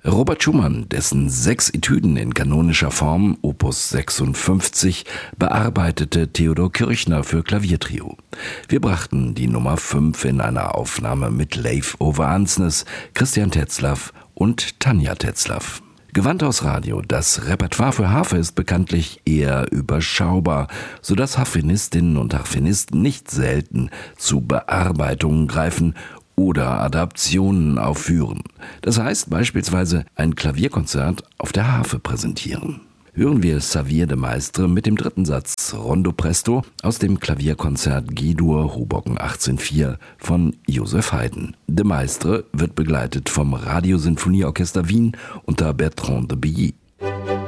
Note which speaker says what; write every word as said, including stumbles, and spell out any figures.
Speaker 1: Robert Schumann, dessen sechs Etüden in kanonischer Form, Opus sechsundfünfzig, bearbeitete Theodor Kirchner für Klaviertrio. Wir brachten die Nummer fünf in einer Aufnahme mit Leif Ove Andsnes, Christian Tetzlaff und Tanja Tetzlaff. Gewandhaus Radio, das Repertoire für Harfe ist bekanntlich eher überschaubar, sodass Harfenistinnen und Harfenisten nicht selten zu Bearbeitungen greifen oder Adaptionen aufführen. Das heißt beispielsweise ein Klavierkonzert auf der Harfe präsentieren. Hören wir Xavier de Maistre mit dem dritten Satz Rondo Presto aus dem Klavierkonzert G-Dur Hoboken achtzehn vier von Joseph Haydn. De Maistre wird begleitet vom Radiosinfonieorchester Wien unter Bertrand de Billy.